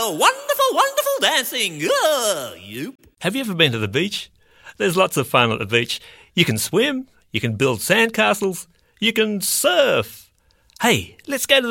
wonderful, wonderful dancing. You. Have you ever been to the beach? There's lots of fun at the beach. You can swim, you can build sandcastles, you can surf. Hey, let's go to the